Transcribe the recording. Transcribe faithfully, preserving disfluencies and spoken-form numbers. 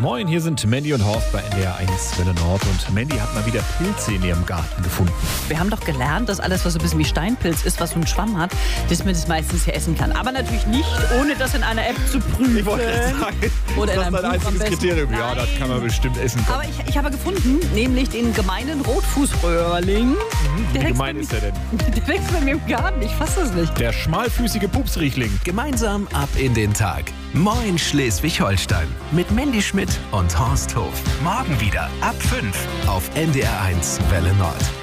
Moin, hier sind Mandy und Horst bei N D R eins Welle Nord. Und Mandy hat mal wieder Pilze in ihrem Garten gefunden. Wir haben doch gelernt, dass alles, was so ein bisschen wie Steinpilz ist, was so einen Schwamm hat, dass man das meistens hier essen kann. Aber natürlich nicht, ohne das in einer App zu prüfen. Ich wollte gerade sagen, Oder in das einem ist ein Buch am einziges besten. Kriterium. Ja, das kann man bestimmt essen. Aber ich, ich habe gefunden, nämlich den gemeinen Rotfußröhrling. Wie Der wächst gemein bei ist der denn? mir- Der wächst bei mir im Garten, ich fasse das nicht. Der schmalfüßige Pupsriechling. Gemeinsam ab in den Tag. Moin Schleswig-Holstein. Mit Mandy Schmidt und Horst Hof. Morgen wieder ab fünf auf N D R eins Welle Nord.